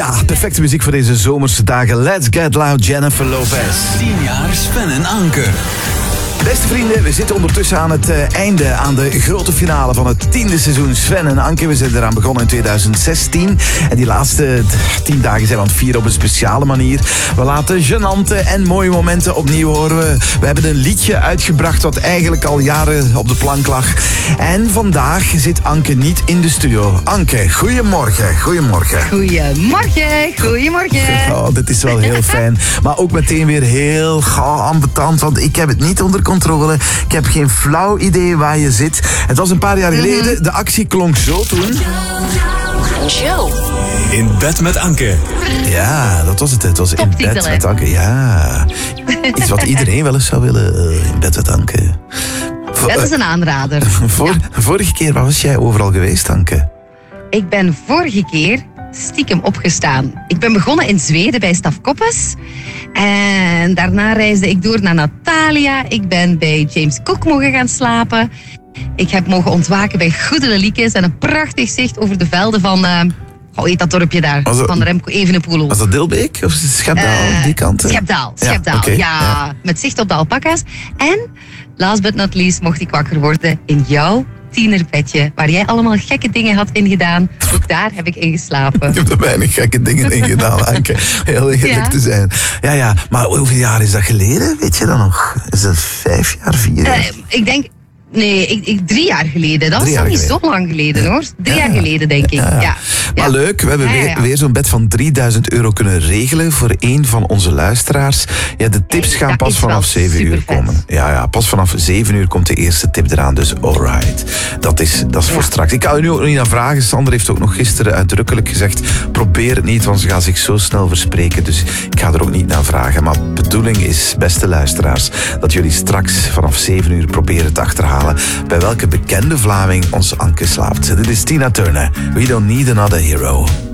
Ja, perfecte muziek voor deze zomerse dagen. Let's Get Loud, Jennifer Lopez. 10 jaar Sven en Anke. Beste vrienden, we zitten ondertussen aan het einde, aan de grote finale van het 10e seizoen Sven en Anke. We zijn eraan begonnen in 2016 en die laatste 10 dagen zijn we aan het vieren op een speciale manier. We laten gênante en mooie momenten opnieuw horen. We hebben een liedje uitgebracht wat eigenlijk al jaren op de plank lag. En vandaag zit Anke niet in de studio. Anke, goedemorgen. Goedemorgen. Oh, dit is wel heel fijn. Maar ook meteen weer heel ambetant, want ik heb het niet onder controle. Ik heb geen flauw idee waar je zit. Het was een paar jaar geleden. De actie klonk zo toen. Joe. In bed met Anke. Ja, dat was het. Het was in Toptitel, bed hè? met Anke. Ja. Iets wat iedereen wel eens zou willen. In bed met Anke. Dat is een aanrader. Vorige keer, waar was jij overal geweest, Anke? Ik ben vorige keer stiekem opgestaan. Ik ben begonnen in Zweden bij Staf Koppes. En daarna reisde ik door naar Natalia. Ik ben bij James Cook mogen gaan slapen. Ik heb mogen ontwaken bij Goede Leliekes en een prachtig zicht over de velden van... hoe heet dat dorpje daar? Van Remco Evenepoel. Was dat Dilbeek of Schepdaal, die kant? Schepdaal. Okay. Ja, met zicht op de alpaca's. En, last but not least, mocht ik wakker worden in jouw tienerbedje, waar jij allemaal gekke dingen had ingedaan. Ook daar heb ik in geslapen. Ik heb er weinig gekke dingen in gedaan, Anke. Heel eerlijk te zijn. Ja, maar hoeveel jaar is dat geleden? Weet je dat nog? Is dat 5 jaar, 4 jaar? Ik denk... Nee, 3 jaar geleden. Dat was nog niet zo lang geleden, hoor. 3 jaar geleden, denk ik. Ja. Maar leuk, we hebben weer zo'n bed van €3000 kunnen regelen voor een van onze luisteraars. Ja, de tips gaan pas vanaf 7 uur komen. Ja, pas vanaf 7 uur komt de eerste tip eraan, dus alright. Dat is voor straks. Ik kan u nu ook niet aan vragen. Sander heeft ook nog gisteren uitdrukkelijk gezegd, probeer het niet, want ze gaan zich zo snel verspreken. Dus ik ga er ook niet naar vragen. Maar de bedoeling is, beste luisteraars, dat jullie straks vanaf 7 uur proberen te achterhalen bij welke bekende Vlaming onze Anke slaapt. Dit is Tina Turner. We don't need another hero.